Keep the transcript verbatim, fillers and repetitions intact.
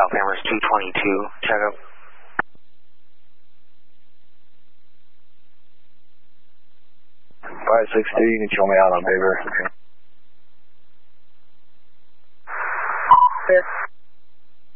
South Amherst two twenty-two, check up. five six two, you can show me out on paper. Clear.